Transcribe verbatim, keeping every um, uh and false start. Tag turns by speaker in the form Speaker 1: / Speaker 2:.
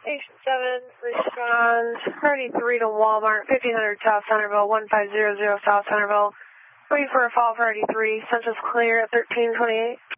Speaker 1: Station seven, respond, priority three to Walmart, fifteen hundred South Centerville, one five zero zero South Centerville. Waiting for a fall, priority three, census clear at thirteen twenty-eight.